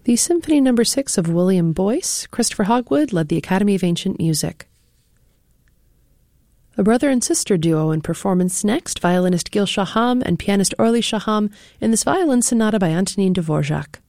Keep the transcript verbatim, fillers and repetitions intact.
The Symphony Number six of William Boyce, Christopher Hogwood led the Academy of Ancient Music. A brother and sister duo in performance next, violinist Gil Shaham and pianist Orly Shaham in this violin sonata by Antonin Dvorak.